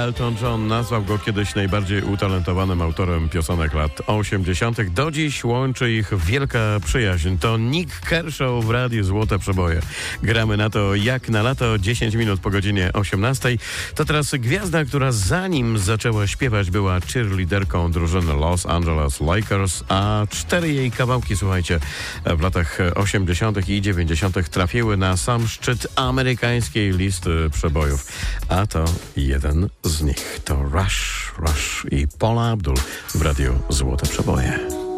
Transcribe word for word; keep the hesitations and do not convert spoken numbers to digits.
Elton John nazwał go kiedyś najbardziej utalentowanym autorem piosenek lat osiemdziesiątych. Do dziś łączy ich wielka przyjaźń. To Nik Kershaw w Radiu Złote Przeboje. Gramy na to jak na lato, dziesięć minut po godzinie osiemnastej. To teraz gwiazda, która zanim zaczęła śpiewać, była cheerleaderką drużyny Los Angeles Lakers, a cztery jej kawałki, słuchajcie, w latach osiemdziesiątych i dziewięćdziesiątych trafiły na sam szczyt amerykańskiej listy przebojów. A to jeden z nich. To Rush, Rush i Paula Abdul w Radiu Złote Przeboje.